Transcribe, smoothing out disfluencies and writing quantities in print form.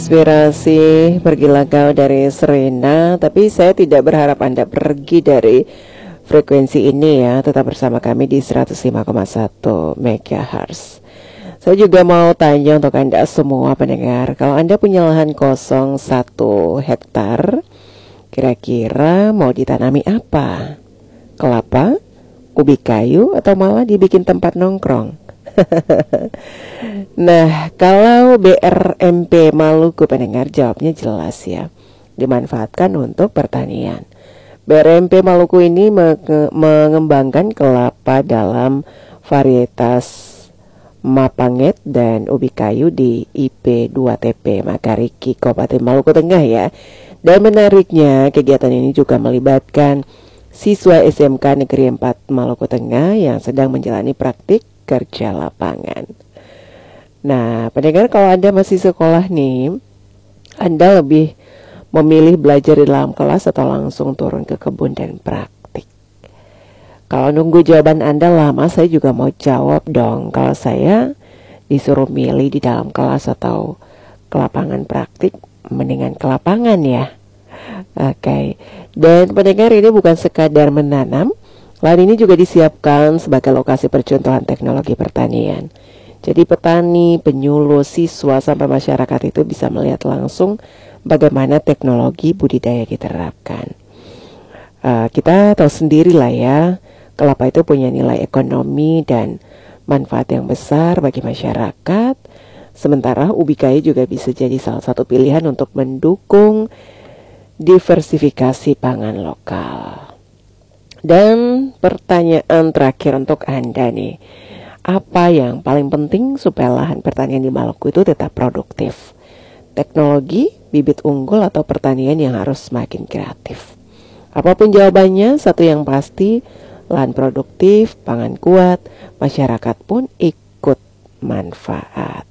Inspirasi pergilah kau dari Serena, tapi saya tidak berharap Anda pergi dari frekuensi ini ya. Tetap bersama kami di 105,1 MHz. Saya juga mau tanya untuk Anda semua pendengar, kalau Anda punya lahan kosong 1 hektar, kira-kira mau ditanami apa? Kelapa, ubi kayu, atau malah dibikin tempat nongkrong? Nah, kalau BRMP Maluku pendengar, jawabnya jelas ya, dimanfaatkan untuk pertanian. BRMP Maluku ini mengembangkan kelapa dalam varietas Mapanget dan ubi kayu di IP 2TP Makariki, Kabupaten Maluku Tengah ya. Dan menariknya, kegiatan ini juga melibatkan siswa SMK Negeri 4 Maluku Tengah yang sedang menjalani praktik kerja lapangan. Nah, pendengar, kalau Anda masih sekolah nih, Anda lebih memilih belajar di dalam kelas atau langsung turun ke kebun dan praktik? Kalau nunggu jawaban Anda lama, saya juga mau jawab dong. Kalau saya disuruh milih di dalam kelas atau ke lapangan praktik, mendingan ke lapangan ya. Oke. Dan pendengar, ini bukan sekadar menanam, lahan ini juga disiapkan sebagai lokasi percontohan teknologi pertanian. Jadi petani, penyuluh, siswa, sampai masyarakat itu bisa melihat langsung bagaimana teknologi budidaya diterapkan. Kita tahu sendiri lah ya, kelapa itu punya nilai ekonomi dan manfaat yang besar bagi masyarakat. Sementara ubi kayu juga bisa jadi salah satu pilihan untuk mendukung diversifikasi pangan lokal. Dan pertanyaan terakhir untuk Anda nih, apa yang paling penting supaya lahan pertanian di Maluku itu tetap produktif? Teknologi, bibit unggul, atau pertanian yang harus semakin kreatif? Apapun jawabannya, satu yang pasti, lahan produktif, pangan kuat, masyarakat pun ikut manfaat.